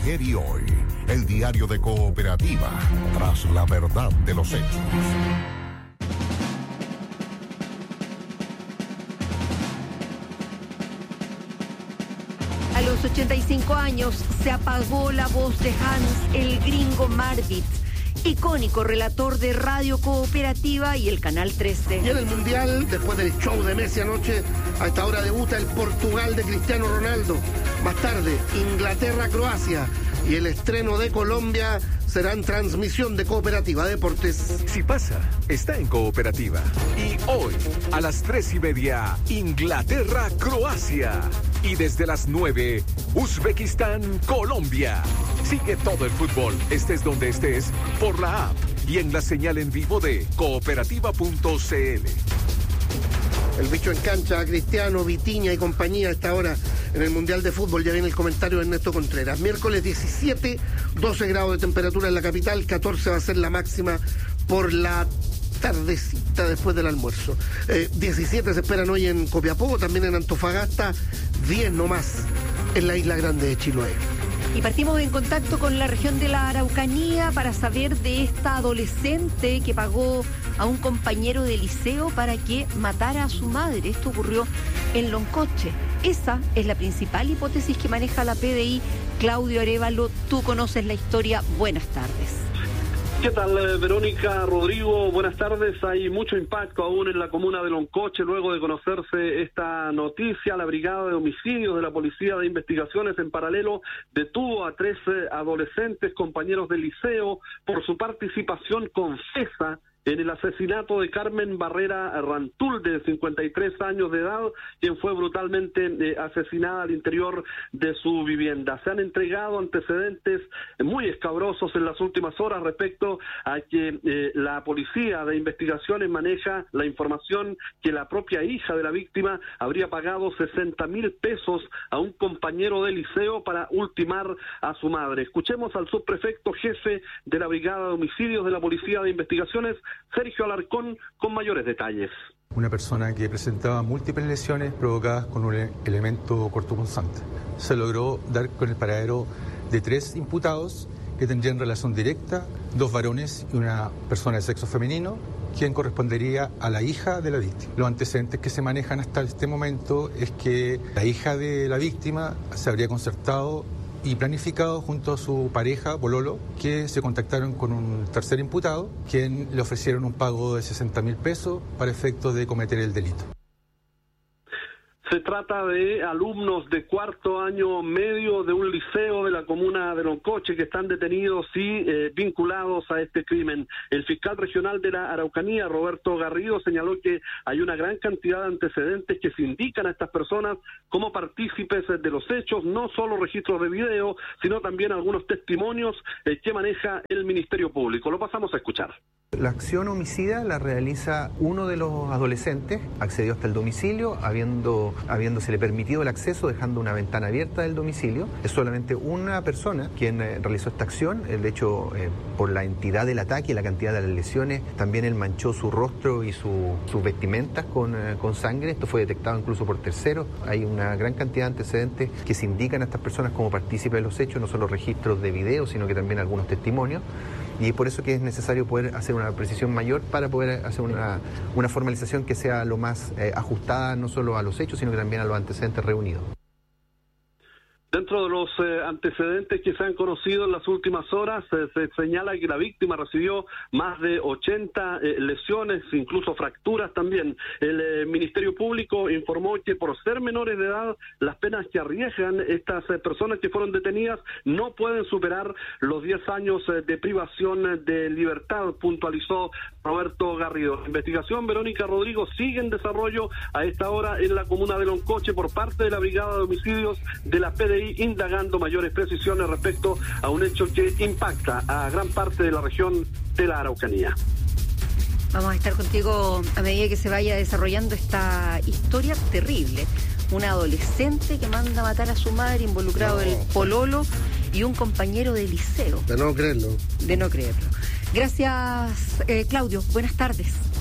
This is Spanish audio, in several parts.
Ayer y hoy, el diario de Cooperativa, tras la verdad de los hechos. A los 85 años se apagó la voz de Hans el Gringo Marvitz, icónico relator de Radio Cooperativa y el Canal 13. Y en el Mundial, después del show de Messi anoche, a esta hora debuta el Portugal de Cristiano Ronaldo. Más tarde, Inglaterra-Croacia. Y el estreno de Colombia será en transmisión de Cooperativa Deportes. Si pasa, está en Cooperativa. Y hoy, a las 3:30, Inglaterra-Croacia. Y desde las 9, Uzbekistán-Colombia. Sigue todo el fútbol, estés donde estés, por la app y en la señal en vivo de cooperativa.cl. El bicho en cancha, Cristiano, Vitinha y compañía a esta hora en el Mundial de Fútbol. Ya viene el comentario de Ernesto Contreras. Miércoles 17, 12 grados de temperatura en la capital, 14 va a ser la máxima por la tardecita después del almuerzo. 17 se esperan hoy en Copiapó, también en Antofagasta, 10 nomás en la Isla Grande de Chiloé. Y partimos en contacto con la región de la Araucanía para saber de esta adolescente que pagó a un compañero de liceo para que matara a su madre. Esto ocurrió en Loncoche. Esa es la principal hipótesis que maneja la PDI. Claudio Arévalo, tú conoces la historia. Buenas tardes. ¿Qué tal, Verónica, Rodrigo? Buenas tardes. Hay mucho impacto aún en la comuna de Loncoche luego de conocerse esta noticia. La Brigada de Homicidios de la Policía de Investigaciones en paralelo detuvo a 3 adolescentes compañeros de liceo por su participación confesa en el asesinato de Carmen Barrera Rantul, de 53 años de edad, quien fue brutalmente asesinada al interior de su vivienda. Se han entregado antecedentes muy escabrosos en las últimas horas respecto a que la Policía de Investigaciones maneja la información que la propia hija de la víctima habría pagado 60,000 pesos a un compañero de liceo para ultimar a su madre. Escuchemos al subprefecto jefe de la Brigada de Homicidios de la Policía de Investigaciones, Sergio Alarcón, con mayores detalles. Una persona que presentaba múltiples lesiones provocadas con un elemento cortopunzante. Se logró dar con el paradero de 3 imputados que tendrían relación directa, 2 varones y una persona de sexo femenino, quien correspondería a la hija de la víctima. Los antecedentes que se manejan hasta este momento es que la hija de la víctima se habría concertado y planificado junto a su pareja, pololo, que se contactaron con un tercer imputado, quien le ofrecieron un pago de 60,000 pesos para efectos de cometer el delito. Se trata de alumnos de cuarto año medio de un liceo de la comuna de Loncoche que están detenidos y vinculados a este crimen. El fiscal regional de la Araucanía, Roberto Garrido, señaló que hay una gran cantidad de antecedentes que se indican a estas personas como partícipes de los hechos, no solo registros de video, sino también algunos testimonios que maneja el Ministerio Público. Lo pasamos a escuchar. La acción homicida la realiza uno de los adolescentes, accedió hasta el domicilio, habiéndosele permitido el acceso, dejando una ventana abierta del domicilio. Es solamente una persona quien realizó esta acción. De hecho, por la entidad del ataque y la cantidad de las lesiones, también él manchó su rostro y sus vestimentas con sangre. Esto fue detectado incluso por terceros. Hay una gran cantidad de antecedentes que se indican a estas personas como partícipes de los hechos, no solo registros de video, sino que también algunos testimonios. Y por eso que es necesario poder hacer una precisión mayor para poder hacer una formalización que sea lo más ajustada no solo a los hechos, sino que también a los antecedentes reunidos. Dentro de los antecedentes que se han conocido en las últimas horas, se señala que la víctima recibió más de 80 lesiones, incluso fracturas también. El Ministerio Público informó que por ser menores de edad, las penas que arriesgan estas personas que fueron detenidas no pueden superar los 10 años de privación de libertad, puntualizó Roberto Garrido. La investigación, Verónica, Rodrigo, sigue en desarrollo a esta hora en la comuna de Loncoche por parte de la Brigada de Homicidios de la PDI, indagando mayores precisiones respecto a un hecho que impacta a gran parte de la región de la Araucanía. Vamos a estar contigo a medida que se vaya desarrollando esta historia terrible. Un adolescente que manda a matar a su madre, involucrado el pololo y un compañero de liceo. De no creerlo. Gracias, Claudio. Buenas tardes.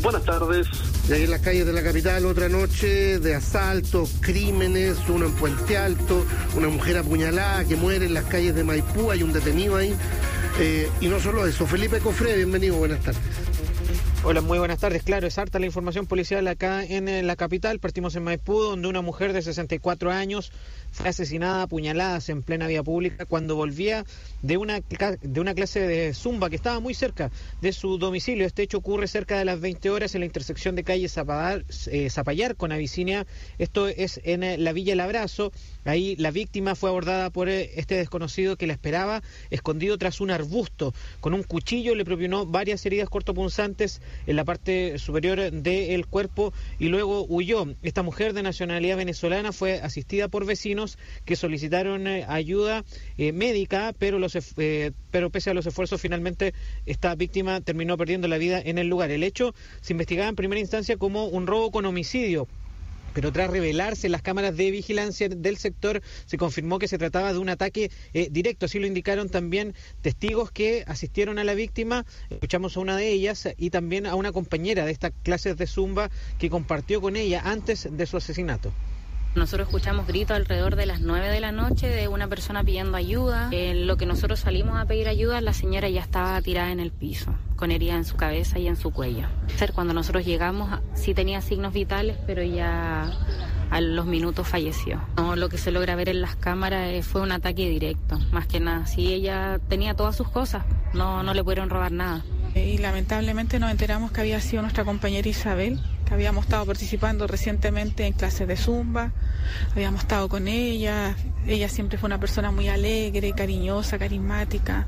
Buenas tardes. Y ahí en las calles de la capital, otra noche de asaltos, crímenes, uno en Puente Alto, una mujer apuñalada que muere en las calles de Maipú, hay un detenido ahí. Y no solo eso, Felipe Cofré, bienvenido, buenas tardes. Hola, muy buenas tardes. Claro, es harta la información policial acá en la capital. Partimos en Maipú, donde una mujer de 64 años fue asesinada a puñaladas en plena vía pública cuando volvía de una clase de zumba que estaba muy cerca de su domicilio. Este hecho ocurre cerca de las 20 horas en la intersección de calle Zapallar con Abisinia. Esto es en la Villa El Abrazo. Ahí la víctima fue abordada por este desconocido que la esperaba escondido tras un arbusto. Con un cuchillo le propinó varias heridas cortopunzantes en la parte superior del cuerpo y luego huyó. Esta mujer de nacionalidad venezolana fue asistida por vecinos que solicitaron ayuda médica, pero pese a los esfuerzos finalmente esta víctima terminó perdiendo la vida en el lugar. El hecho se investigaba en primera instancia como un robo con homicidio, pero tras revelarse en las cámaras de vigilancia del sector, se confirmó que se trataba de un ataque directo. Así lo indicaron también testigos que asistieron a la víctima. Escuchamos a una de ellas y también a una compañera de estas clases de zumba que compartió con ella antes de su asesinato. Nosotros escuchamos gritos alrededor de las 9 de la noche de una persona pidiendo ayuda. En lo que nosotros salimos a pedir ayuda, la señora ya estaba tirada en el piso, con heridas en su cabeza y en su cuello. Cuando nosotros llegamos, sí tenía signos vitales, pero ya a los minutos falleció. No, lo que se logra ver en las cámaras fue un ataque directo, más que nada. Sí, ella tenía todas sus cosas, no le pudieron robar nada. Y lamentablemente nos enteramos que había sido nuestra compañera Isabel, que habíamos estado participando recientemente en clases de zumba, habíamos estado con ella siempre fue una persona muy alegre, cariñosa, carismática.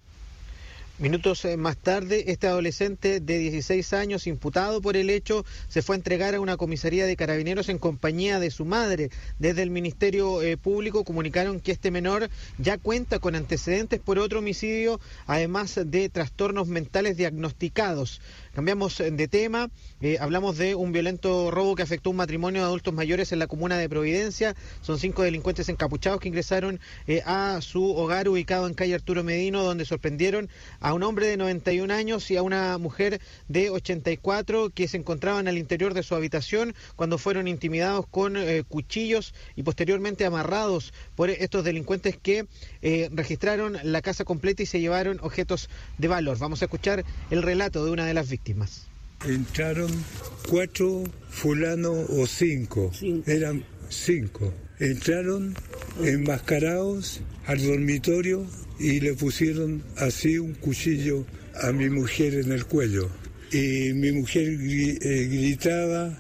Minutos más tarde, este adolescente de 16 años, imputado por el hecho, se fue a entregar a una comisaría de carabineros en compañía de su madre. Desde el Ministerio Público comunicaron que este menor ya cuenta con antecedentes por otro homicidio, además de trastornos mentales diagnosticados. Cambiamos de tema, hablamos de un violento robo que afectó un matrimonio de adultos mayores en la comuna de Providencia. Son 5 delincuentes encapuchados que ingresaron a su hogar ubicado en calle Arturo Medino, donde sorprendieron a un hombre de 91 años y a una mujer de 84 que se encontraban al interior de su habitación cuando fueron intimidados con cuchillos y posteriormente amarrados por estos delincuentes que registraron la casa completa y se llevaron objetos de valor. Vamos a escuchar el relato de una de las víctimas. Entraron 4 fulanos o 5, eran 5. Entraron enmascarados al dormitorio y le pusieron así un cuchillo a mi mujer en el cuello. Y mi mujer gritaba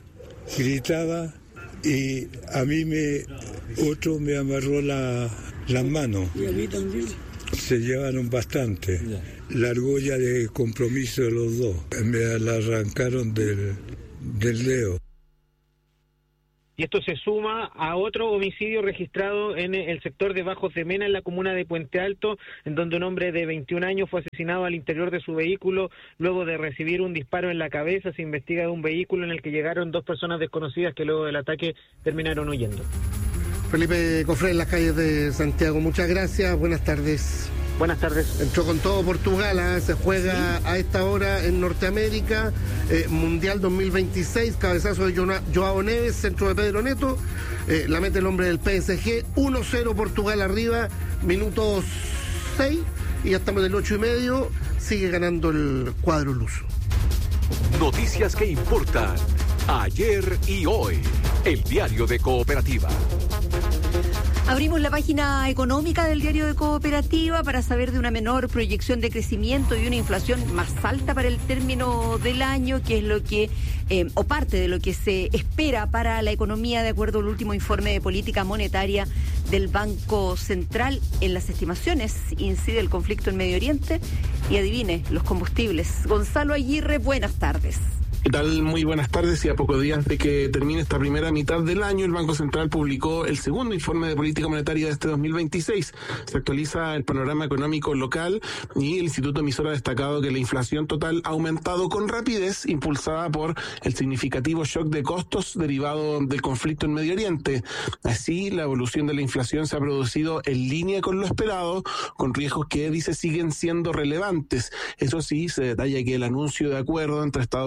y a mí otro me amarró las manos. ¿Y a mí también? Se llevaron bastante. La argolla de compromiso de los dos. Me la arrancaron del dedo. Y esto se suma a otro homicidio registrado en el sector de Bajos de Mena, en la comuna de Puente Alto, en donde un hombre de 21 años fue asesinado al interior de su vehículo luego de recibir un disparo en la cabeza. Se investiga de un vehículo en el que llegaron 2 personas desconocidas que luego del ataque terminaron huyendo. Felipe Cofré, en las calles de Santiago. Muchas gracias, buenas tardes. Buenas tardes. Entró con todo Portugal, se juega a esta hora en Norteamérica, Mundial 2026, cabezazo de Joao Neves, centro de Pedro Neto, la mete el hombre del PSG, 1-0 Portugal arriba, minutos 6, y ya estamos en el 8:30, sigue ganando el cuadro luso. Noticias que importan, ayer y hoy, el diario de Cooperativa. Abrimos la página económica del diario de Cooperativa para saber de una menor proyección de crecimiento y una inflación más alta para el término del año, que es lo que, o parte de lo que se espera para la economía, de acuerdo al último informe de política monetaria del Banco Central. En las estimaciones incide el conflicto en Medio Oriente y, adivine, los combustibles. Gonzalo Aguirre, buenas tardes. ¿Qué tal? Muy buenas tardes. Y a pocos días de que termine esta primera mitad del año, el Banco Central publicó el segundo informe de política monetaria de este 2026. Se actualiza el panorama económico local y el Instituto Emisor ha destacado que la inflación total ha aumentado con rapidez, impulsada por el significativo shock de costos derivado del conflicto en Medio Oriente. Así, la evolución de la inflación se ha producido en línea con lo esperado, con riesgos que, dice, siguen siendo relevantes. Eso sí, se detalla que el anuncio de acuerdo entre Estados Unidos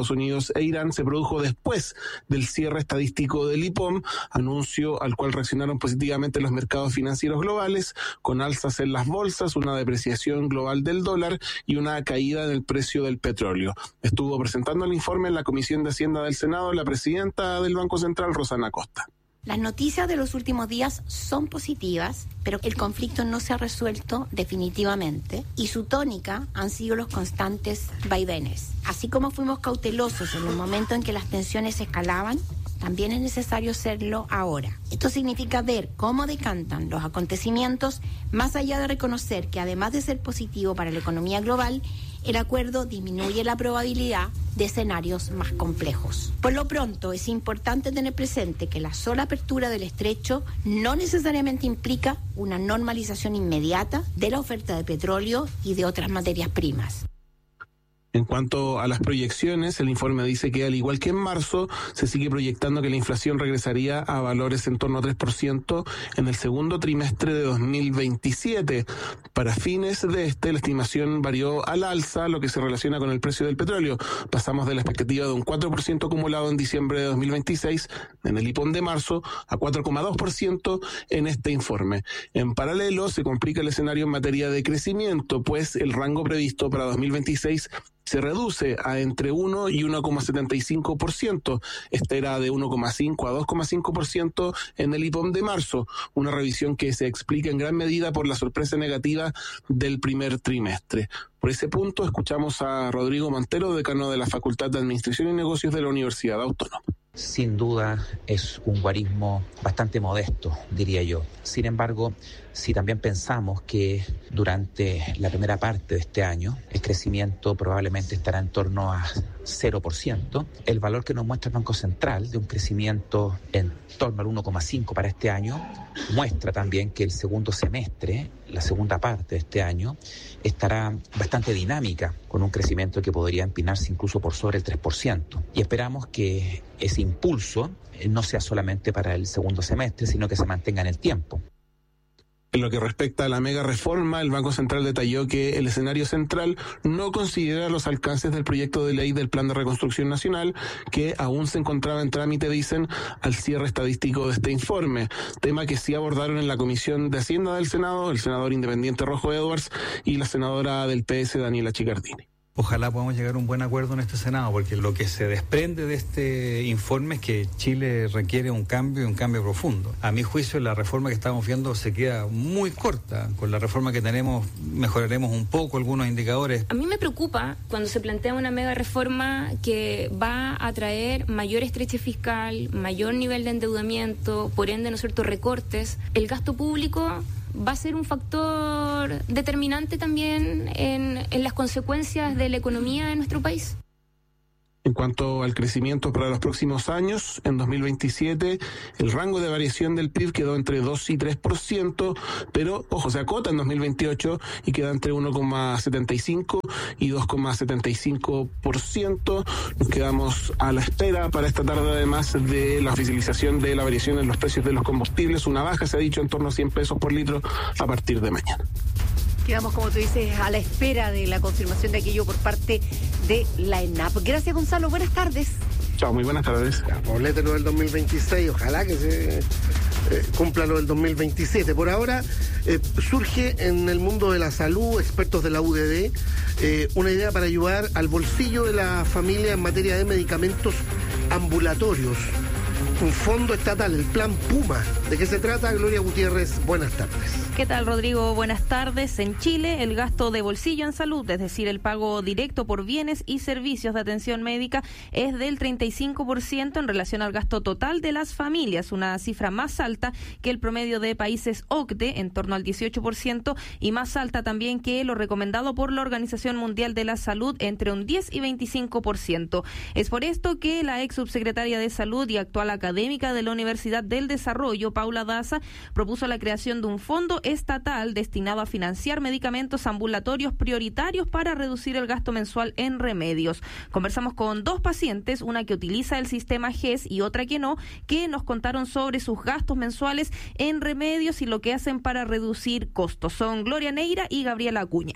Unidos e Irán se produjo después del cierre estadístico del IPOM, anuncio al cual reaccionaron positivamente los mercados financieros globales, con alzas en las bolsas, una depreciación global del dólar y una caída en el precio del petróleo. Estuvo presentando el informe en la Comisión de Hacienda del Senado la presidenta del Banco Central, Rosana Costa. Las noticias de los últimos días son positivas, pero el conflicto no se ha resuelto definitivamente y su tónica han sido los constantes vaivenes. Así como fuimos cautelosos en el momento en que las tensiones escalaban, también es necesario serlo ahora. Esto significa ver cómo decantan los acontecimientos, más allá de reconocer que además de ser positivo para la economía global, el acuerdo disminuye la probabilidad de escenarios más complejos. Por lo pronto, es importante tener presente que la sola apertura del estrecho no necesariamente implica una normalización inmediata de la oferta de petróleo y de otras materias primas. En cuanto a las proyecciones, el informe dice que al igual que en marzo, se sigue proyectando que la inflación regresaría a valores en torno a 3% en el segundo trimestre de 2027. Para fines de la estimación varió al alza, lo que se relaciona con el precio del petróleo. Pasamos de la expectativa de un 4% acumulado en diciembre de 2026 en el IPOM de marzo a 4,2% en este informe. En paralelo, se complica el escenario en materia de crecimiento, pues el rango previsto para 2026 se reduce a entre 1 y 1,75%. Esta era de 1,5 a 2,5% en el IPOM de marzo, una revisión que se explica en gran medida por la sorpresa negativa del primer trimestre. Por ese punto, escuchamos a Rodrigo Montero, decano de la Facultad de Administración y Negocios de la Universidad Autónoma. Sin duda es un guarismo bastante modesto, diría yo. Sin embargo, si también pensamos que durante la primera parte de este año el crecimiento probablemente estará en torno a 0%, el valor que nos muestra el Banco Central de un crecimiento en torno al 1,5% para este año, muestra también que el segundo semestre, la segunda parte de este año, estará bastante dinámica, con un crecimiento que podría empinarse incluso por sobre el 3%. Y esperamos que ese impulso no sea solamente para el segundo semestre, sino que se mantenga en el tiempo. En lo que respecta a la mega reforma, el Banco Central detalló que el escenario central no considera los alcances del proyecto de ley del Plan de Reconstrucción Nacional, que aún se encontraba en trámite, dicen, al cierre estadístico de este informe, tema que sí abordaron en la Comisión de Hacienda del Senado, el senador independiente Rojo Edwards y la senadora del PS, Daniela Chicardini. Ojalá podamos llegar a un buen acuerdo en este Senado, porque lo que se desprende de este informe es que Chile requiere un cambio profundo. A mi juicio, la reforma que estamos viendo se queda muy corta. Con la reforma que tenemos mejoraremos un poco algunos indicadores. A mí me preocupa cuando se plantea una mega reforma que va a traer mayor estrechez fiscal, mayor nivel de endeudamiento, por ende, ¿no es cierto?, recortes. El gasto público va a ser un factor determinante también en las consecuencias de la economía de nuestro país. En cuanto al crecimiento para los próximos años, en 2027 el rango de variación del PIB quedó entre 2 y 3%, pero, ojo, se acota en 2028 y queda entre 1,75 y 2,75%. Nos quedamos a la espera para esta tarde, además de la oficialización de la variación en los precios de los combustibles, una baja, se ha dicho, en torno a 100 pesos por litro a partir de mañana. Quedamos, como tú dices, a la espera de la confirmación de aquello por parte de la ENAP. Gracias, Gonzalo. Buenas tardes. Chao, muy buenas tardes. Poblete lo del 2026, ojalá que se cumpla lo del 2027. Por ahora surge en el mundo de la salud, expertos de la UDD, una idea para ayudar al bolsillo de la familia en materia de medicamentos ambulatorios. Un fondo estatal, el Plan Puma. ¿De qué se trata? Gloria Gutiérrez, buenas tardes. ¿Qué tal, Rodrigo? Buenas tardes. En Chile, el gasto de bolsillo en salud, es decir, el pago directo por bienes y servicios de atención médica, es del 35% en relación al gasto total de las familias, una cifra más alta que el promedio de países OCDE, en torno al 18%, y más alta también que lo recomendado por la Organización Mundial de la Salud, entre un 10 y 25%. Es por esto que la ex subsecretaria de Salud y actual académica de la Universidad del Desarrollo, Paula Daza, propuso la creación de un fondo estatal destinado a financiar medicamentos ambulatorios prioritarios para reducir el gasto mensual en remedios. Conversamos con dos pacientes, una que utiliza el sistema GES y otra que no, que nos contaron sobre sus gastos mensuales en remedios y lo que hacen para reducir costos. Son Gloria Neira y Gabriela Acuña.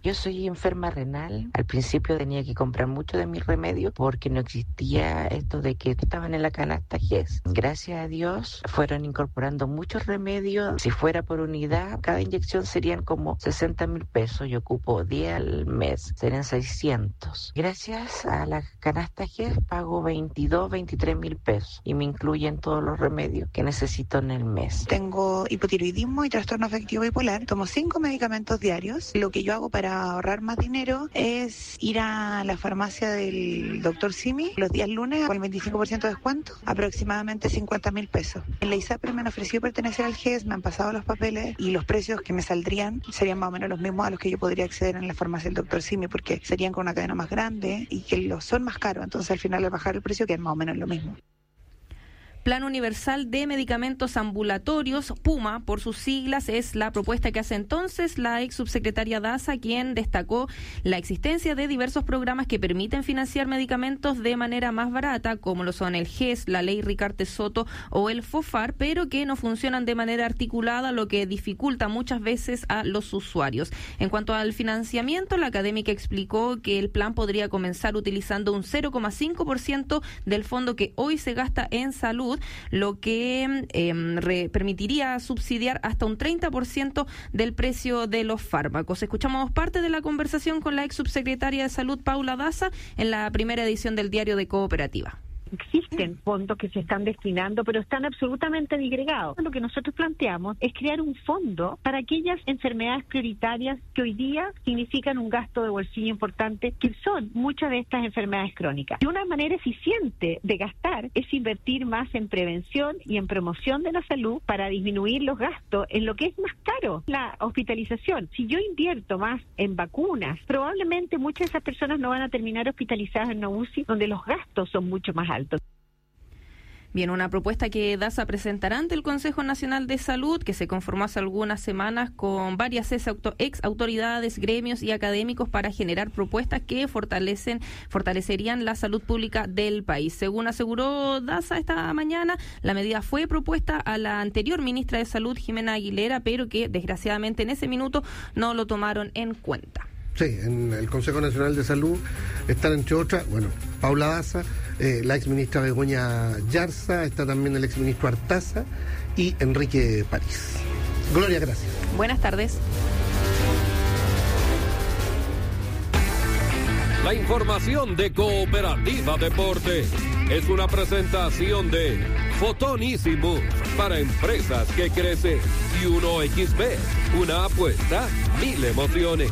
Yo soy enferma renal. Al principio tenía que comprar mucho de mis remedios porque no existía esto de que estaban en la canasta GES. Gracias a Dios fueron incorporando muchos remedios. Si fuera por unidad, cada inyección serían como 60.000 pesos. Yo ocupo 10 al mes, serían 600. Gracias a la canasta GES pago 23.000 pesos y me incluyen todos los remedios que necesito en el mes. Tengo hipotiroidismo y trastorno afectivo bipolar. Tomo 5 medicamentos diarios. Lo que yo hago para ahorrar más dinero es ir a la farmacia del Dr. Simi los días lunes con el 25% de descuento, aproximadamente 50.000 pesos. En la ISAPRE me han ofrecido pertenecer al GES, me han pasado los papeles y los precios que me saldrían serían más o menos los mismos a los que yo podría acceder en la farmacia del Dr. Simi, porque serían con una cadena más grande y que los son más caros. Entonces al final al bajar el precio quedan más o menos lo mismo. Plan Universal de Medicamentos Ambulatorios, PUMA, por sus siglas, es la propuesta que hace entonces la ex subsecretaria Daza, quien destacó la existencia de diversos programas que permiten financiar medicamentos de manera más barata, como lo son el GES, la Ley Ricarte Soto o el FOFAR, pero que no funcionan de manera articulada, lo que dificulta muchas veces a los usuarios. En cuanto al financiamiento, la académica explicó que el plan podría comenzar utilizando un 0,5% del fondo que hoy se gasta en salud, lo que permitiría subsidiar hasta un 30% del precio de los fármacos. Escuchamos parte de la conversación con la ex subsecretaria de Salud, Paula Daza, en la primera edición del Diario de Cooperativa. Existen fondos que se están destinando, pero están absolutamente disgregados. Lo que nosotros planteamos es crear un fondo para aquellas enfermedades prioritarias que hoy día significan un gasto de bolsillo importante, que son muchas de estas enfermedades crónicas. Y una manera eficiente de gastar es invertir más en prevención y en promoción de la salud para disminuir los gastos en lo que es más caro, la hospitalización. Si yo invierto más en vacunas, probablemente muchas de esas personas no van a terminar hospitalizadas en una UCI, donde los gastos son mucho más altos. Bien, una propuesta que Daza presentará ante el Consejo Nacional de Salud, que se conformó hace algunas semanas con varias ex autoridades, gremios y académicos para generar propuestas que fortalecerían la salud pública del país. Según aseguró Daza esta mañana, la medida fue propuesta a la anterior ministra de Salud, Jimena Aguilera, pero que desgraciadamente en ese minuto no lo tomaron en cuenta. Sí, en el Consejo Nacional de Salud están, entre otras, Paula Daza, la exministra Begoña Yarza, está también el exministro Artaza y Enrique París. Gloria, gracias. Buenas tardes. La información de Cooperativa Deporte es una presentación de Fotonísimo para empresas que crecen y 1xB, una apuesta, 1000 emociones.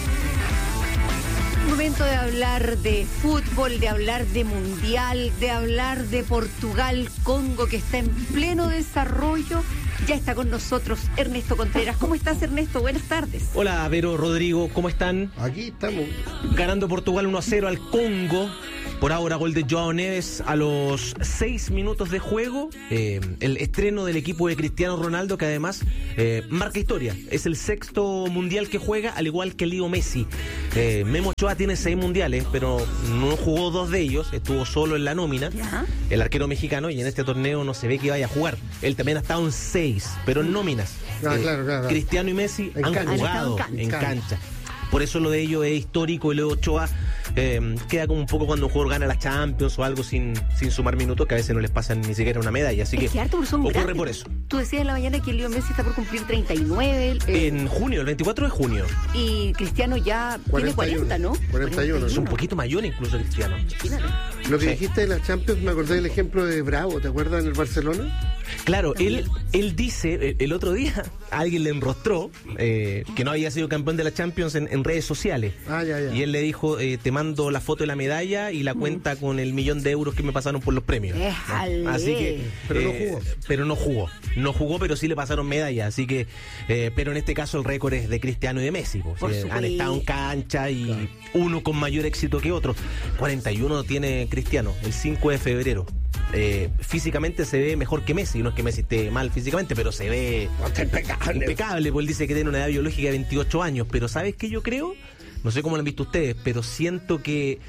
Momento de hablar de fútbol, de hablar de mundial, de hablar de Portugal, Congo, que está en pleno desarrollo. Ya está con nosotros Ernesto Contreras. ¿Cómo estás, Ernesto? Buenas tardes. Hola, Vero, Rodrigo, ¿cómo están? Aquí estamos. Ganando Portugal 1-0 al Congo. Por ahora, gol de Joao Neves a los 6 minutos de juego. El estreno del equipo de Cristiano Ronaldo, que además marca historia. Es el 6º mundial que juega, al igual que Leo Messi. Memo Ochoa tiene 6 mundiales, pero no jugó 2 de ellos. Estuvo solo en la nómina, el arquero mexicano, y en este torneo no se ve que vaya a jugar. Él también ha estado en 6, pero en nóminas. Claro. Cristiano y Messi han jugado en cancha. Por eso lo de ellos es histórico, y Leo Ochoa queda como un poco cuando un jugador gana la Champions o algo sin sumar minutos, que a veces no les pasan ni siquiera una medalla, así que ocurre grandes. Por eso. Tú decías en la mañana que Leo Messi está por cumplir 39. En junio, el 24 de junio. Y Cristiano ya 41, tiene 40, ¿no? 41. Es un poquito mayor incluso Cristiano. Lo que dijiste de la Champions, me acordé del ejemplo de Bravo, ¿te acuerdas en el Barcelona? Claro, él dice, el otro día alguien le enrostró que no había sido campeón de la Champions en redes sociales. Ya. Y él le dijo, te mando la foto de la medalla y la cuenta con el $1.000.000 que me pasaron por los premios. Así que, pero no jugó, pero sí le pasaron medalla. Así que, pero en este caso el récord es de Cristiano y de Messi. Han estado en cancha y uno con mayor éxito que otro. 41 tiene Cristiano, el 5 de febrero. Físicamente se ve mejor que Messi. No es que Messi esté mal físicamente, pero se ve impecable, porque él dice que tiene una edad biológica de 28 años. Pero ¿sabes qué yo creo? No sé cómo lo han visto ustedes, pero siento que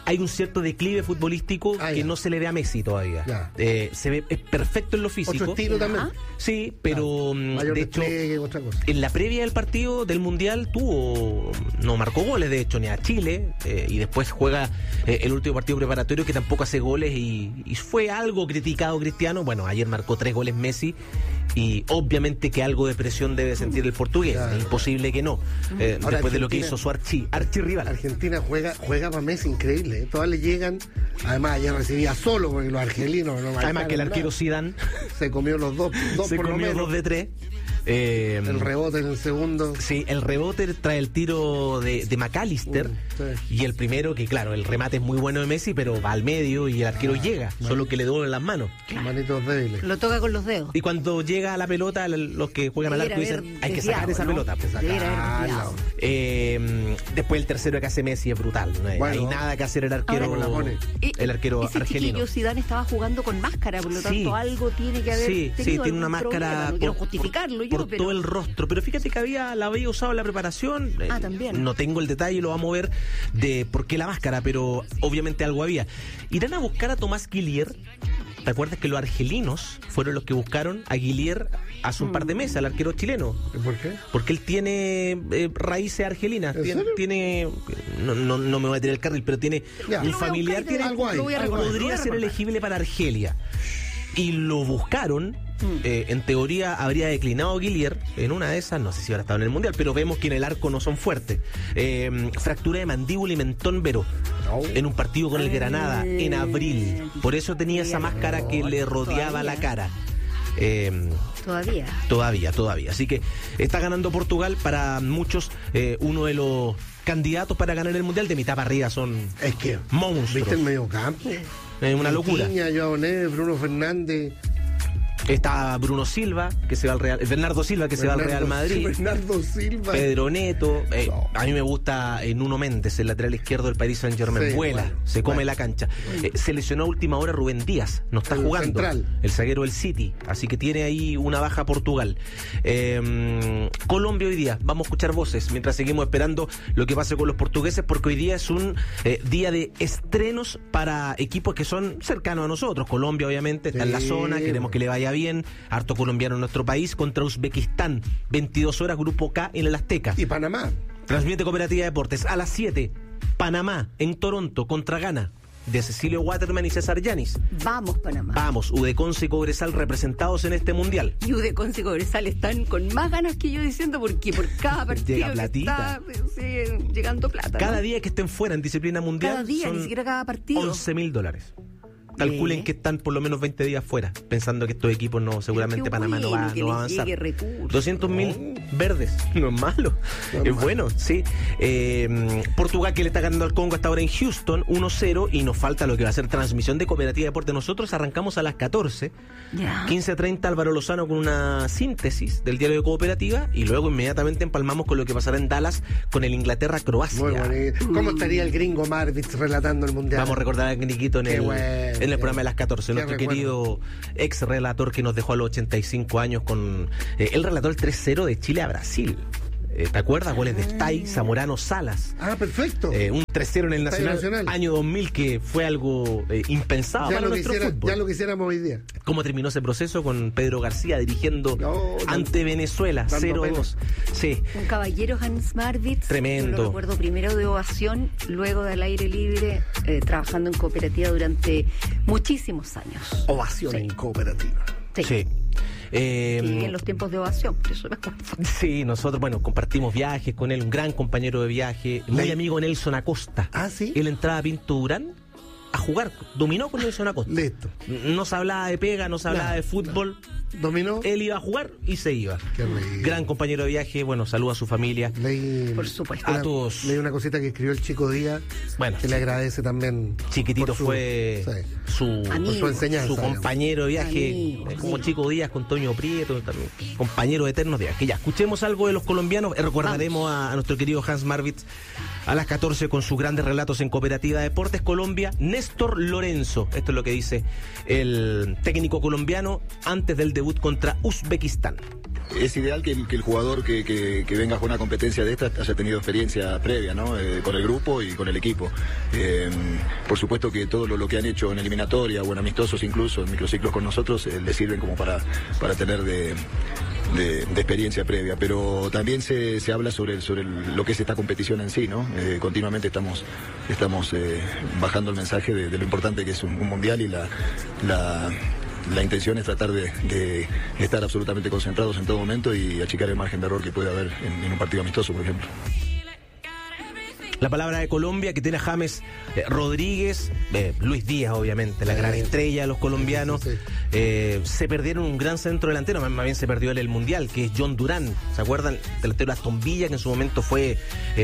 hay un cierto declive futbolístico que no se le ve a Messi todavía. Se ve es perfecto en lo físico. Otro estilo también. Sí, pero mayor de hecho, otra cosa. en la previa del partido del Mundial no marcó goles, de hecho, ni a Chile, y después juega el último partido preparatorio que tampoco hace goles y fue algo criticado Cristiano. Bueno, ayer marcó 3 goles Messi y obviamente que algo de presión debe sentir el portugués, es imposible que no, después de lo que hizo su archirrival. Argentina juega para Messi increíble, todas le llegan, además ayer recibía solo porque los argelinos no marcaron. Además que el arquero Zidane se comió los dos se por comió lo menos. 2 de 3. El rebote en el segundo. Sí, el rebote trae el tiro de McAllister y el primero, que claro, el remate es muy bueno de Messi, pero va al medio y el arquero llega, solo que le doblan las manos. Manitos débiles. Lo toca con los dedos. Y cuando llega a la pelota, los que juegan al arco dicen, hay que sacar esa pelota. Pues, después el tercero que hace Messi es brutal. No hay nada que hacer el arquero. El arquero ese argelino. Chiquillo Zidane estaba jugando con máscara, por lo tanto algo tiene que haber tenido. Sí, tiene una máscara. No quiero justificarlo por todo el rostro, pero fíjate que la había usado en la preparación. También. No tengo el detalle, lo vamos a ver de por qué la máscara, pero obviamente algo había. Irán a buscar a Tomás Guillier. ¿Te acuerdas que los argelinos fueron los que buscaron a Guillier hace un par de meses, al arquero chileno? ¿Por qué? Porque él tiene raíces argelinas. Tiene no me voy a tirar el carril, pero tiene un familiar. Podría ser elegible para Argelia. Y lo buscaron. En teoría habría declinado Guillier en una de esas, no sé si habrá estado en el Mundial, pero vemos que en el arco no son fuertes. Fractura de mandíbula y mentón Vero en un partido con el Granada en abril, por eso tenía esa máscara que le rodeaba la cara. Todavía. Así que está ganando Portugal, para muchos uno de los candidatos para ganar el Mundial. De mitad para arriba son monstruos. ¿Viste el medio campo? Es una locura. Joao Neves, Bruno Fernández. Está Bruno Silva, que se va al Real, Bernardo Silva, que se va al Real Madrid. Bernardo Silva. Pedro Neto. A mí me gusta Nuno Méndez, el lateral izquierdo del Paris Saint-Germain. Vuela, se come la cancha. Se lesionó a última hora Rubén Díaz, no está jugando. Central. El zaguero del City, así que tiene ahí una baja Portugal. Colombia hoy día, vamos a escuchar voces mientras seguimos esperando lo que pase con los portugueses, porque hoy día es un día de estrenos para equipos que son cercanos a nosotros. Colombia obviamente está en la zona, queremos que le vaya bien, harto colombiano en nuestro país, contra Uzbekistán, 22 horas, Grupo K en el Azteca. Y Panamá. Transmite Cooperativa Deportes a las 7, Panamá en Toronto contra Ghana, de Cecilio Waterman y César Yanis. Vamos, Panamá. Vamos, Udeconce y Cobresal representados en este Mundial. Y Udeconce y Cobresal están con más ganas que yo diciendo, porque por cada partido llega platita. Está llegando plata. Cada día que estén fuera en disciplina mundial, cada día, ni siquiera cada partido, $11,000. Calculen que están por lo menos 20 días fuera, pensando que estos equipos seguramente Panamá no va a avanzar. 200,000 verdes, no es malo, es bueno, sí. Portugal, que le está ganando al Congo hasta ahora en Houston, 1-0, y nos falta lo que va a ser transmisión de Cooperativa Deporte. Nosotros arrancamos a las 14, 15:30 Álvaro Lozano con una síntesis del diario de Cooperativa, y luego inmediatamente empalmamos con lo que pasará en Dallas con el Inglaterra-Croacia. Muy bonito. ¿Cómo estaría el gringo Marvitz relatando el Mundial? Vamos a recordar a Niquito en el programa de las 14, nuestro querido ex relator que nos dejó a los 85 años con el relator el 3-0 de Chile a Brasil. ¿Te acuerdas? Goles de Stay, Zamorano, Salas. Perfecto. Un 3-0 en el Nacional, año 2000, que fue algo impensado para nuestro fútbol. Ya lo quisiéramos hoy día. ¿Cómo terminó ese proceso con Pedro García dirigiendo ante Venezuela, 0-2? Sí. Un caballero, Hans Marvitz. Tremendo. Yo lo recuerdo primero de ovación, luego del aire libre, trabajando en Cooperativa durante muchísimos años. Ovación en Cooperativa. Sí. En los tiempos de ovación, por eso me acuerdo. Sí, nosotros, compartimos viajes con él, un gran compañero de viaje, muy amigo Nelson Acosta. ¿Sí? Él entraba a Pinto Durán a jugar, dominó con Nelson Acosta. Listo. No se hablaba de pega, no se hablaba de fútbol. Dominó. Él iba a jugar y se iba. Qué rico. Gran compañero de viaje, saluda a su familia. Por supuesto. A todos. Leí una cosita que escribió el Chico Díaz, que le agradece también. Chiquitito fue su enseñanza, su compañero de viaje, como Chico Díaz con Toño Prieto, también compañero eterno de viaje. Ya, escuchemos algo de los colombianos. Recordaremos a nuestro querido Hans Marvitz a las 14 con sus grandes relatos en Cooperativa Deportes. Colombia, Néstor Lorenzo. Esto es lo que dice el técnico colombiano antes del debut contra Uzbekistán. es ideal que el jugador que venga con una competencia de esta haya tenido experiencia previa, ¿no? Con el grupo y con el equipo. Por supuesto que todo lo que han hecho en eliminatoria o en amistosos, incluso en microciclos con nosotros, les sirven como para tener de experiencia previa, pero también se habla sobre lo que es esta competición en sí, ¿no? Continuamente estamos bajando el mensaje de lo importante que es un mundial, y la intención es tratar de estar absolutamente concentrados en todo momento y achicar el margen de error que puede haber en un partido amistoso, por ejemplo. La palabra de Colombia, que tiene a James Rodríguez, Luis Díaz, obviamente, la gran estrella de los colombianos. Se perdieron un gran centro delantero, más bien se perdió el Mundial, que es John Durán. ¿Se acuerdan? Delantero de Aston Villa, que en su momento fue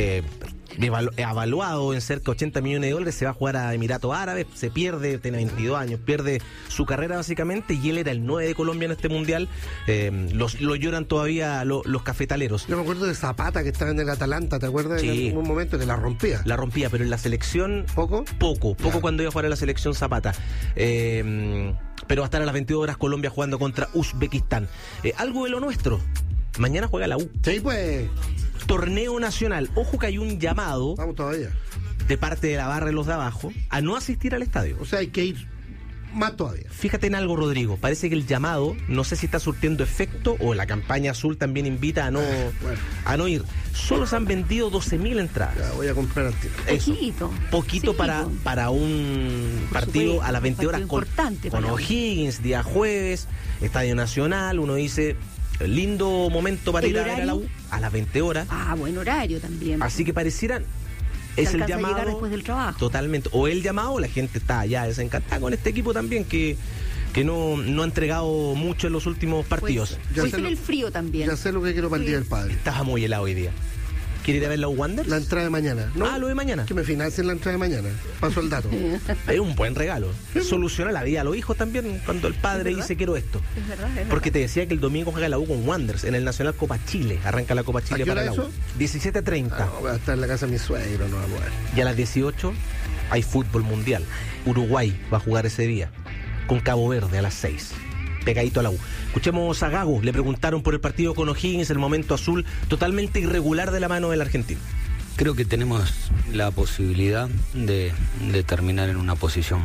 evaluado en cerca de 80 millones de dólares. Se va a jugar a Emiratos Árabes, se pierde, tiene 22 años, pierde su carrera básicamente, y él era el 9 de Colombia en este Mundial. Lo lloran todavía los cafetaleros. Yo me acuerdo de Zapata, que estaba en el Atalanta, ¿te acuerdas? Sí. En un momento que la rompía. La rompía, pero en la selección... ¿Poco? Poco cuando iba a jugar en la selección Zapata. Pero va a estar a las 22 horas Colombia jugando contra Uzbekistán. Algo de lo nuestro. Mañana juega la U. Sí, pues. Torneo nacional. Ojo que hay un llamado. Vamos todavía. De parte de la barra de los de abajo a no asistir al estadio. O sea, hay que ir más todavía. Fíjate en algo, Rodrigo. Parece que el llamado, no sé si está surtiendo efecto, o la campaña azul también invita a no ir. Solo se han vendido 12.000 entradas. Ya, voy a comprar al tiro. Poquito para un partido a las 20 horas con O'Higgins, día jueves, Estadio Nacional. Uno dice, lindo momento para ir a ver a la U a las 20 horas. Buen horario también. Así que parecieran... Es el llamado. A llegar después del trabajo. Totalmente. O el llamado, la gente está ya desencantada con este equipo también, que no ha entregado mucho en los últimos partidos. Puede ser el frío también. Ya sé lo que quiero para el Día del Padre. Estaba muy helado hoy día. ¿Quiere ir a ver la Wanderers? La entrada de mañana. ¿No? Lo de mañana. Que me financien la entrada de mañana. Paso el dato. Es un buen regalo. Soluciona la vida a los hijos también cuando el padre dice quiero esto. Es verdad. Porque te decía que el domingo juega la U con Wanderers en el Nacional Copa Chile. Arranca la Copa Chile para la U. 17:30. Voy a estar en la casa de mi suegro, no va a poder. Y a las 18 hay fútbol mundial. Uruguay va a jugar ese día con Cabo Verde a las 6. Pegadito a la U. Escuchemos a Gago. Le preguntaron por el partido con O'Higgins, el momento azul totalmente irregular de la mano del argentino. Creo que tenemos la posibilidad de terminar en una posición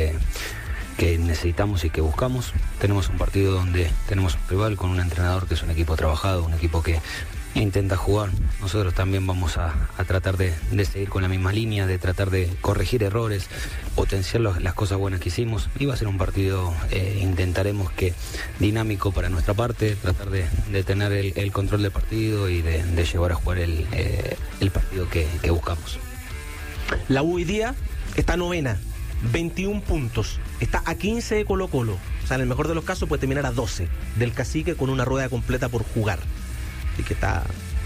que necesitamos y que buscamos. Tenemos un partido donde tenemos un rival con un entrenador que es un equipo trabajado, un equipo que intenta jugar. Nosotros también vamos a tratar de seguir con la misma línea, de tratar de corregir errores, potenciar las cosas buenas que hicimos. Y va a ser un partido, intentaremos que dinámico para nuestra parte, tratar de tener el control del partido y de llevar a jugar el partido que buscamos. La U hoy día está novena, 21 puntos, está a 15 de Colo-Colo. O sea, en el mejor de los casos puede terminar a 12 del Cacique con una rueda completa por jugar. Así que está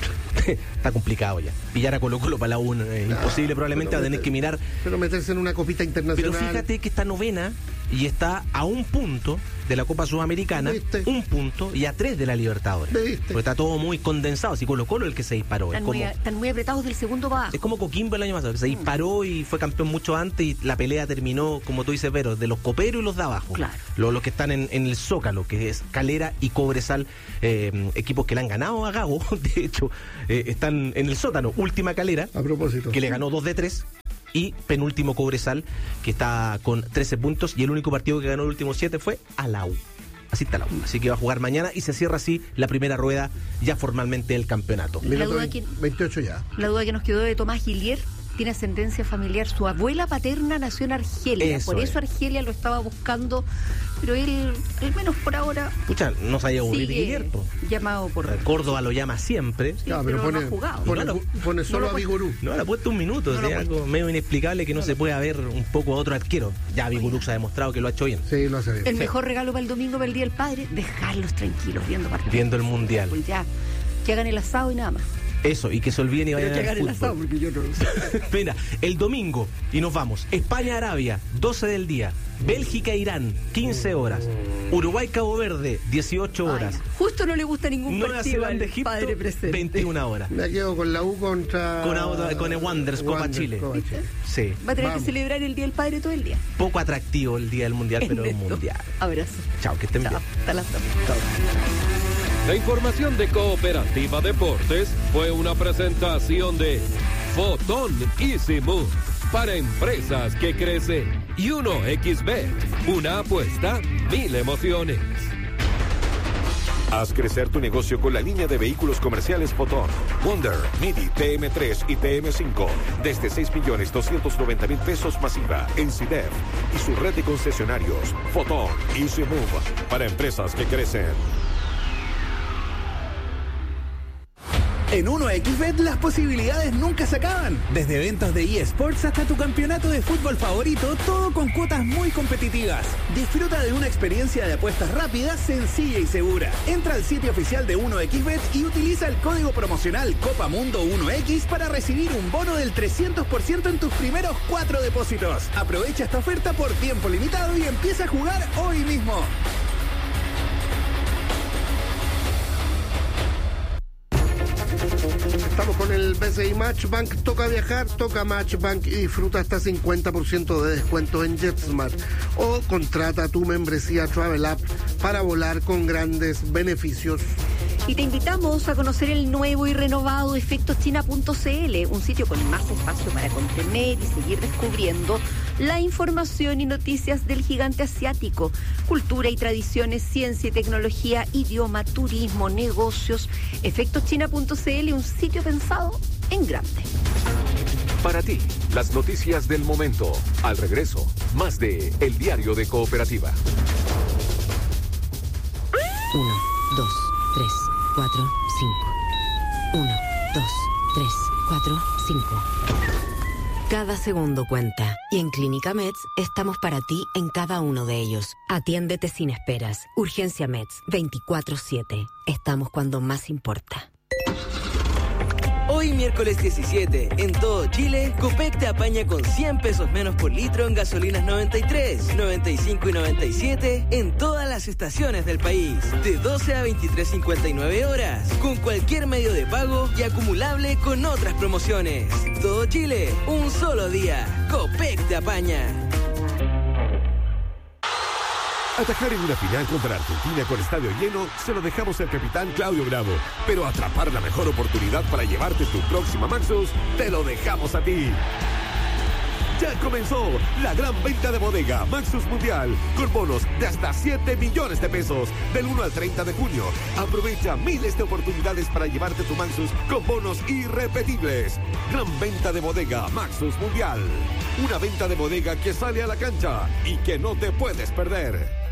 complicado ya. Pillar a Colo-Colo para la U es imposible, probablemente va a tener que mirar. Pero meterse en una copita internacional. Pero fíjate que está novena y está a 1 punto de la Copa Sudamericana, 1 punto, y a 3 de la Libertadores. Porque está todo muy condensado. Así Colo-Colo es el que se disparó. Están muy apretados del segundo para abajo. Es como Coquimbo el año pasado, que se disparó y fue campeón mucho antes, y la pelea terminó, como tú dices, Vero, de los coperos y los de abajo. Claro. Los que están en el Zócalo, que es Calera y Cobresal, equipos que le han ganado a Gago, de hecho, están en el sótano. Última Calera, a propósito, que le ganó 2 de 3. Y penúltimo Cobresal, que está con 13 puntos, y el único partido que ganó el último 7 fue a la U. Así está la U. Así que va a jugar mañana y se cierra así la primera rueda ya formalmente del campeonato. La duda 28 ya. La duda que nos quedó de Tomás Gilier. Tiene ascendencia familiar. Su abuela paterna nació en Argelia. Por eso Argelia lo estaba buscando. Pero él, al menos por ahora... Pucha, no se haya aburrido Gilier. Llamado por... Córdoba lo llama siempre. Sí, pero no ha jugado. Pone solo a Vigurú. No, le ha puesto un minuto. Es algo medio inexplicable que no se pueda ver un poco a otro arquero. Ya Vigurú se ha demostrado que lo ha hecho bien. Sí, lo hace bien. El mejor regalo para el domingo, para el Día del Padre, dejarlos tranquilos viendo partidos. Viendo el Mundial. Pues ya, que hagan el asado y nada más. Eso, y que se olviden y vayan al fútbol. Porque yo no lo sé. Mira, el domingo, y nos vamos. España-Arabia, 12 del día. Bélgica-Irán, 15 horas. Uruguay-Cabo Verde, 18 horas. Justo no le gusta ningún partido al Egipto, padre presente. 21 horas. Me quedo con la U contra... Con el Wanderers, Copa Chile. Sí. Va a tener que celebrar el Día del Padre todo el día. Poco atractivo el Día del Mundial, pero un mundial. Abrazo. Chao, que estén bien. Hasta la próxima. Chao. La información de Cooperativa Deportes fue una presentación de Fotón Easy Move para empresas que crecen y 1xBet, una apuesta, 1000 emociones. Haz crecer tu negocio con la línea de vehículos comerciales Fotón, Wonder, Midi, TM3 y TM5 desde 6.290.000 pesos masiva en CIDEF y su red de concesionarios Fotón Easy Move para empresas que crecen. En 1xBet las posibilidades nunca se acaban. Desde eventos de eSports hasta tu campeonato de fútbol favorito, todo con cuotas muy competitivas. Disfruta de una experiencia de apuestas rápida, sencilla y segura. Entra al sitio oficial de 1xBet y utiliza el código promocional COPAMUNDO1X para recibir un bono del 300% en tus primeros 4 depósitos. Aprovecha esta oferta por tiempo limitado y empieza a jugar hoy mismo. Estamos con el BCI Matchbank. Toca viajar, toca Matchbank y disfruta hasta 50% de descuento en JetSmart. O contrata tu membresía Travel App para volar con grandes beneficios. Y te invitamos a conocer el nuevo y renovado efectoschina.cl, un sitio con más espacio para contener y seguir descubriendo la información y noticias del gigante asiático. Cultura y tradiciones, ciencia y tecnología, idioma, turismo, negocios. Efectoschina.cl, un sitio pensado en grande. Para ti, las noticias del momento. Al regreso, más de El Diario de Cooperativa. 1, 2, 3, 4, 5. 1, 2, 3, 4, 5. Cada segundo cuenta. Y en Clínica Meds estamos para ti en cada uno de ellos. Atiéndete sin esperas. Urgencia Meds, 24/7. Estamos cuando más importa. Hoy miércoles 17, en todo Chile, Copec te apaña con 100 pesos menos por litro en gasolinas 93, 95 y 97 en todas las estaciones del país. De 12 a 23:59 horas, con cualquier medio de pago y acumulable con otras promociones. Todo Chile, un solo día. Copec te apaña. Atajar en una final contra Argentina con estadio lleno se lo dejamos al capitán Claudio Bravo. Pero atrapar la mejor oportunidad para llevarte tu próxima Maxus, te lo dejamos a ti. Ya comenzó la gran venta de bodega Maxus Mundial con bonos de hasta 7 millones de pesos del 1 al 30 de junio. Aprovecha miles de oportunidades para llevarte tu Maxus con bonos irrepetibles. Gran venta de bodega Maxus Mundial. Una venta de bodega que sale a la cancha y que no te puedes perder.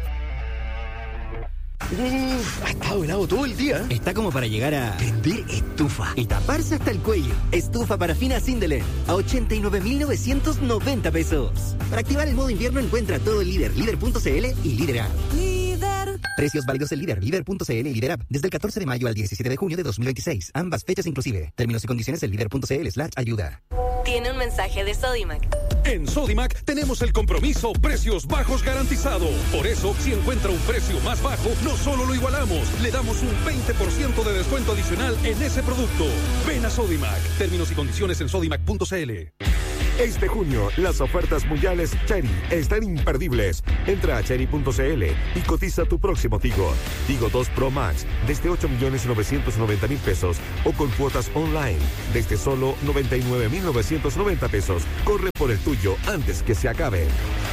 Ha estado helado todo el día. Está como para llegar a vender estufa y taparse hasta el cuello. Estufa parafina Sindelen a 89.990 pesos. Para activar el modo invierno encuentra todo en Líder, Líder.cl y Líder App. Líder. Precios válidos en Líder, Líder.cl y Líder App desde el 14 de mayo al 17 de junio de 2026. Ambas fechas inclusive. Términos y condiciones en Líder.cl/ayuda. Tiene un mensaje de Sodimac. En Sodimac tenemos el compromiso precios bajos garantizado. Por eso, si encuentra un precio más bajo, no solo lo igualamos, le damos un 20% de descuento adicional en ese producto. Ven a Sodimac. Términos y condiciones en sodimac.cl. Este junio, las ofertas mundiales Chery están imperdibles. Entra a chery.cl y cotiza tu próximo Tigo. Tigo 2 Pro Max desde 8.990.000 pesos o con cuotas online desde solo 99.990 pesos. Corre por el tuyo antes que se acabe.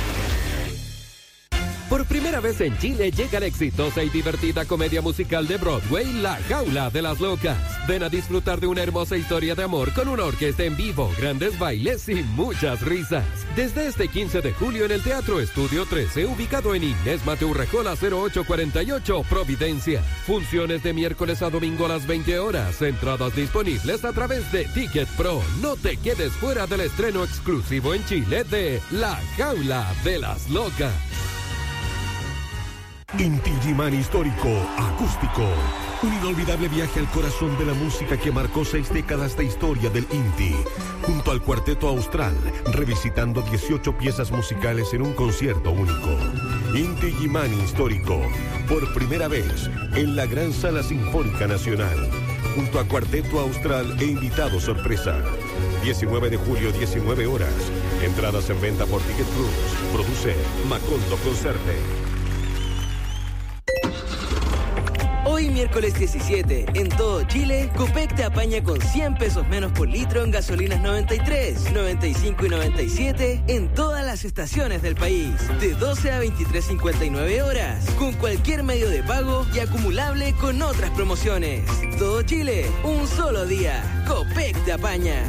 Por primera vez en Chile llega la exitosa y divertida comedia musical de Broadway, La Jaula de las Locas. Ven a disfrutar de una hermosa historia de amor con una orquesta en vivo, grandes bailes y muchas risas. Desde este 15 de julio en el Teatro Estudio 13, ubicado en Inés Mateo Urrejola 0848, Providencia. Funciones de miércoles a domingo a las 20 horas. Entradas disponibles a través de Ticket Pro. No te quedes fuera del estreno exclusivo en Chile de La Jaula de las Locas. Inti Illimani Histórico Acústico. Un inolvidable viaje al corazón de la música que marcó 6 décadas de historia del Inti. Junto al Cuarteto Austral, revisitando 18 piezas musicales en un concierto único. Inti Illimani Histórico. Por primera vez en la Gran Sala Sinfónica Nacional. Junto a Cuarteto Austral e invitado sorpresa. 19 de julio, 19 horas. Entradas en venta por Ticket Plus. Produce Macondo Concerte. Hoy Hoy miércoles 17, en todo Chile, Copec te apaña con 100 pesos menos por litro en gasolinas 93, 95 y 97 en todas las estaciones del país. De 12 a 23:59 horas, con cualquier medio de pago y acumulable con otras promociones. Todo Chile, un solo día. Copec te apaña.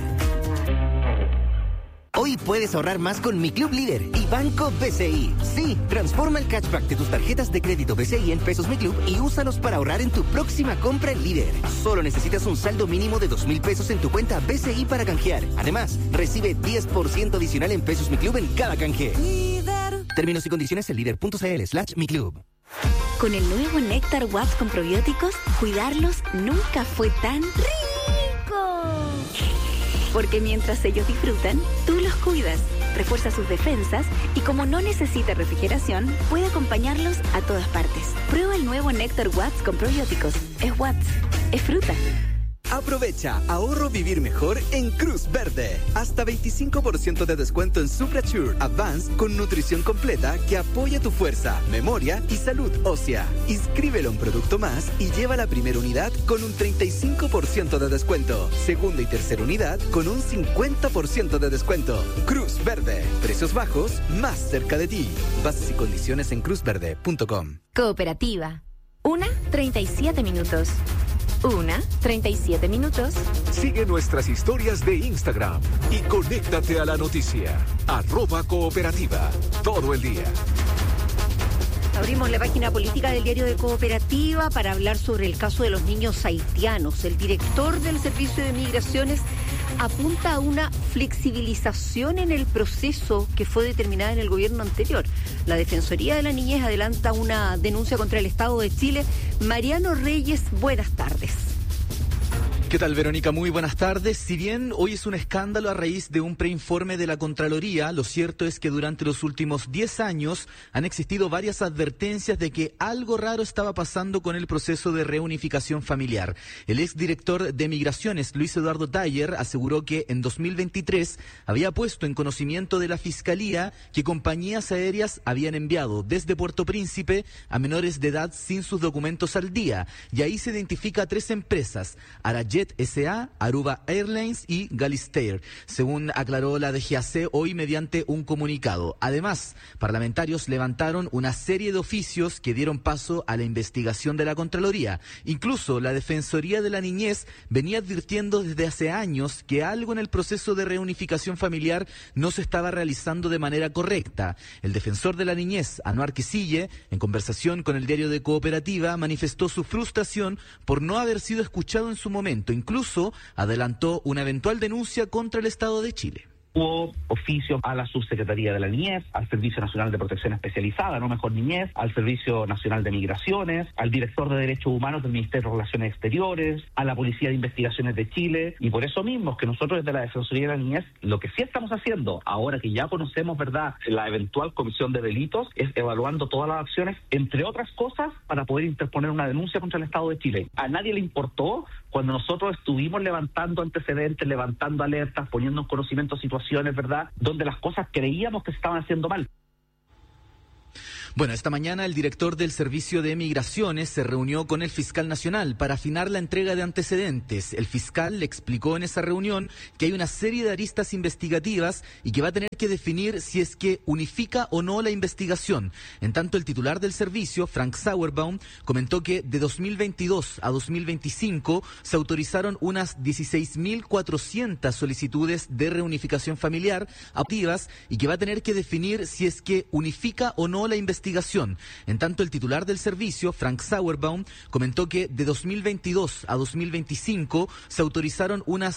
Hoy puedes ahorrar más con Mi Club Líder y Banco BCI. Sí, transforma el cashback de tus tarjetas de crédito BCI en pesos Mi Club y úsalos para ahorrar en tu próxima compra en Líder. Solo necesitas un saldo mínimo de 2.000 pesos en tu cuenta BCI para canjear. Además, recibe 10% adicional en pesos Mi Club en cada canje. Líder. Términos y condiciones en líder.cl/Mi Club. Con el nuevo Néctar Watts con probióticos, cuidarlos nunca fue tan rico. Porque mientras ellos disfrutan, tú los cuidas, refuerza sus defensas y como no necesita refrigeración, puede acompañarlos a todas partes. Prueba el nuevo Néctar Watts con probióticos. Es Watts, es fruta. Aprovecha ahorro vivir mejor en Cruz Verde. Hasta 25% de descuento en Suprasure Advance con nutrición completa que apoya tu fuerza, memoria y salud ósea. Inscríbelo a un producto más y lleva la primera unidad con un 35% de descuento. Segunda y tercera unidad con un 50% de descuento. Cruz Verde. Precios bajos más cerca de ti. Bases y condiciones en cruzverde.com. Cooperativa. 1:37 minutos. 1:37 minutos. Sigue nuestras historias de Instagram y conéctate a la noticia. @cooperativa. Todo el día. Abrimos la página política del diario de Cooperativa para hablar sobre el caso de los niños haitianos. El director del Servicio de Migraciones apunta a una flexibilización en el proceso que fue determinada en el gobierno anterior. La Defensoría de la Niñez adelanta una denuncia contra el Estado de Chile. Mariano Reyes, buenas tardes. ¿Qué tal, Verónica? Muy buenas tardes. Si bien hoy es un escándalo a raíz de un preinforme de la Contraloría, lo cierto es que durante los últimos 10 años han existido varias advertencias de que algo raro estaba pasando con el proceso de reunificación familiar. El exdirector de Migraciones, Luis Eduardo Taller, aseguró que en 2023 había puesto en conocimiento de la Fiscalía que compañías aéreas habían enviado desde Puerto Príncipe a menores de edad sin sus documentos al día. Y ahí se identifica a 3 empresas, Arajet S.A., Aruba Airlines y Galistair, según aclaró la DGAC hoy mediante un comunicado. Además, parlamentarios levantaron una serie de oficios que dieron paso a la investigación de la Contraloría. Incluso la Defensoría de la Niñez venía advirtiendo desde hace años que algo en el proceso de reunificación familiar no se estaba realizando de manera correcta. El defensor de la Niñez, Anuar Quisille, en conversación con el diario de Cooperativa, manifestó su frustración por no haber sido escuchado en su momento. Incluso adelantó una eventual denuncia contra el Estado de Chile. Hubo oficios a la Subsecretaría de la Niñez, al Servicio Nacional de Protección Especializada, no mejor niñez, al Servicio Nacional de Migraciones, al Director de Derechos Humanos del Ministerio de Relaciones Exteriores, a la Policía de Investigaciones de Chile, y por eso mismo es que nosotros desde la Defensoría de la Niñez lo que sí estamos haciendo, ahora que ya conocemos, ¿verdad?, la eventual comisión de delitos, es evaluando todas las acciones, entre otras cosas, para poder interponer una denuncia contra el Estado de Chile. A nadie le importó cuando nosotros estuvimos levantando antecedentes, levantando alertas, poniendo en conocimiento situaciones, ¿verdad?, donde las cosas creíamos que se estaban haciendo mal. Bueno, esta mañana el director del Servicio de Migraciones se reunió con el fiscal nacional para afinar la entrega de antecedentes. El fiscal le explicó en esa reunión que hay una serie de aristas investigativas y que va a tener que definir si es que unifica o no la investigación. En tanto, el titular del servicio, Frank Sauerbaum, comentó que de 2022 a 2025 se autorizaron unas 16.400 solicitudes de reunificación familiar activas y que va a tener que definir si es que unifica o no la investigación. En tanto, el titular del servicio, Frank Sauerbaum, comentó que de 2022 a 2025 se autorizaron unas